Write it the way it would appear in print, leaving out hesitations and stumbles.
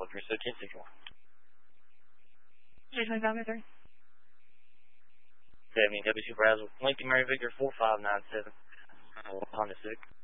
Bravo 361. Jason, got me there. 70 W2 Brazil, Lincoln Mary Victor 4597. Honda Civic.